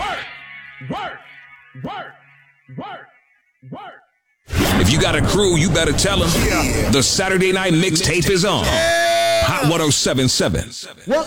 If you got a crew, you better tell them. The Saturday Night Mixtape is on. Hot 1077.